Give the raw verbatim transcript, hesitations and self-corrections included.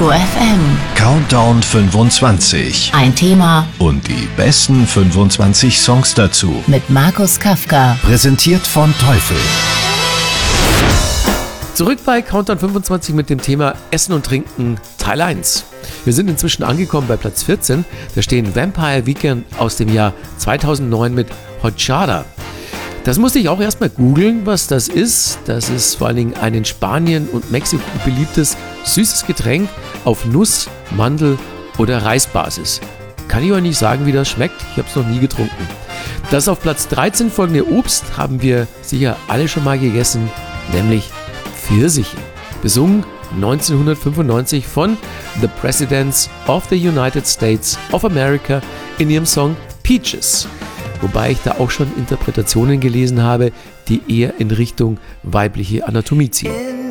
Info F M. Countdown fünfundzwanzig. Ein Thema Und die besten fünfundzwanzig Songs dazu. mit Markus Kafka. Präsentiert von Teufel. Zurück bei Countdown fünfundzwanzig mit dem Thema Essen und Trinken Teil eins. Wir sind inzwischen angekommen bei Platz vierzehn. Da stehen Vampire Weekend aus dem Jahr zweitausendneun mit Horchata. Das musste ich auch erstmal googeln, was das ist. Das ist vor allen Dingen ein in Spanien und Mexiko beliebtes süßes Getränk auf Nuss-, Mandel- oder Reisbasis. Kann ich euch nicht sagen, wie das schmeckt. Ich habe es noch nie getrunken. Das auf Platz dreizehn folgende Obst haben wir sicher alle schon mal gegessen, nämlich Pfirsiche. Besungen neunzehnhundertfünfundneunzig von The Presidents of the United States of America in ihrem Song Peaches. Wobei ich da auch schon Interpretationen gelesen habe, die eher in Richtung weibliche Anatomie ziehen.